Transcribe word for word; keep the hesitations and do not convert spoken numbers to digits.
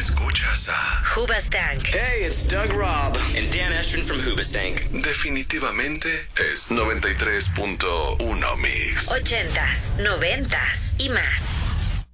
Escuchas a Hoobastank. Hey, it's Doug Robb and Dan Estrin from Hoobastank. Definitivamente es noventa y tres punto uno Mix. Ochentas, noventas y más.